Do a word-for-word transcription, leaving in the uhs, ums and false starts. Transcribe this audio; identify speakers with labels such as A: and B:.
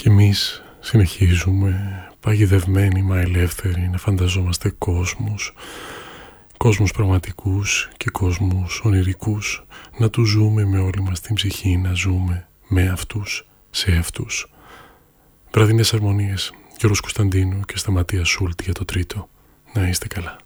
A: Κι εμείς συνεχίζουμε παγιδευμένοι μα ελεύθεροι να φανταζόμαστε κόσμους, κόσμους πραγματικούς και κόσμους ονειρικούς, να τους ζούμε με όλη μας την ψυχή, να ζούμε με αυτούς, σε αυτούς. Βραδινές αρμονίες, Γιώργος Κωνσταντίνου και Σταματία Σούλτ για το τρίτο. Να είστε καλά.